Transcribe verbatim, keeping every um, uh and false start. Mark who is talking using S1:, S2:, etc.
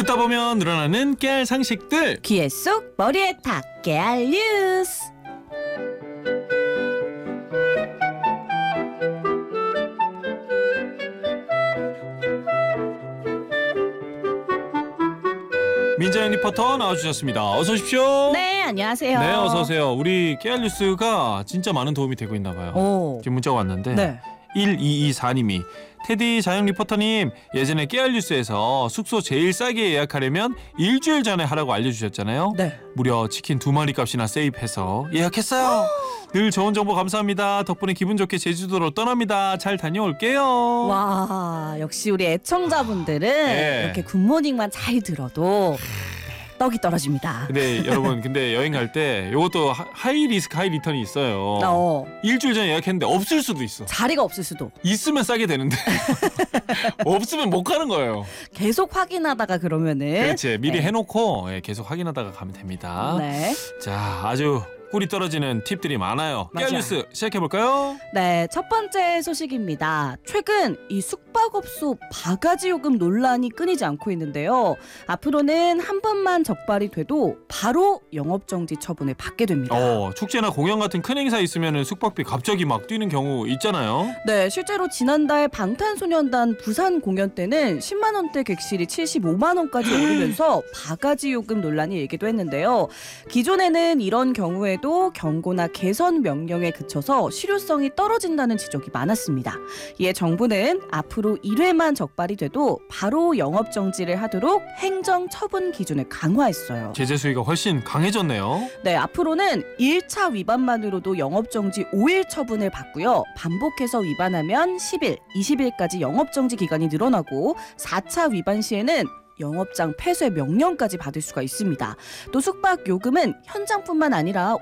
S1: 듣다 보면 늘어나는 깨알 상식들.
S2: 귀에 쏙 머리에 탁 깨알 뉴스.
S1: 민자연 리포터 나와주셨습니다. 어서 오십시오.
S2: 네, 안녕하세요.
S1: 네, 어서 오세요. 우리 깨알 뉴스가 진짜 많은 도움이 되고 있나 봐요.
S2: 오.
S1: 지금 문자가 왔는데
S2: 네.
S1: 일이이사님이 테디 자영 리포터님, 예전에 깨알 뉴스에서 숙소 제일 싸게 예약하려면 일주일 전에 하라고 알려주셨잖아요.
S2: 네.
S1: 무려 치킨 두 마리 값이나 세입해서 예약했어요. 늘 좋은 정보 감사합니다. 덕분에 기분 좋게 제주도로 떠납니다. 잘 다녀올게요.
S2: 와, 역시 우리 애청자분들은
S1: 네.
S2: 이렇게 굿모닝만 잘 들어도 떡이 떨어집니다.
S1: 근데 여러분, 근데 여행 갈 때 이것도 하이 리스크 하이 리턴이 있어요.
S2: 어,
S1: 일주일 전에 예약했는데 없을 수도 있어.
S2: 자리가 없을 수도.
S1: 있으면 싸게 되는데 없으면 못 가는 거예요.
S2: 계속 확인하다가 그러면은.
S1: 그렇지, 미리
S2: 네.
S1: 해놓고 예, 계속 확인하다가 가면 됩니다.
S2: 네.
S1: 자, 아주 꿀이 떨어지는 팁들이 많아요.
S2: 맞아요.
S1: 깨알 뉴스 시작해볼까요?
S2: 네, 첫 번째 소식입니다. 최근 이 숙박업소 바가지 요금 논란이 끊이지 않고 있는데요. 앞으로는 한 번만 적발이 돼도 바로 영업정지 처분을 받게 됩니다.
S1: 어, 축제나 공연 같은 큰 행사 있으면 숙박비 갑자기 막 뛰는 경우 있잖아요.
S2: 네, 실제로 지난달 방탄소년단 부산 공연 때는 십만 원대 객실이 칠십오만 원까지 오르면서 바가지 요금 논란이 일기도 했는데요. 기존에는 이런 경우에도 경고나 개선 명령에 그쳐서 실효성이 떨어진다는 지적이 많았습니다. 이에 정부는 앞으로 일 회만 적발이 돼도 바로 영업정지를 하도록 행정처분 기준을 강화했어요.
S1: 제재 수위가 훨씬 강해졌네요.
S2: 네, 앞으로는 일 차 위반만으로도 영업정지 오 일 처분을 받고요. 반복해서 위반하면 십 일, 이십 일까지 영업정지 기간이 늘어나고 사 차 위반 시에는 영업장 폐쇄 명령까지 받을 수가 있습니다. 또 숙박 요금은 현장뿐만 아니라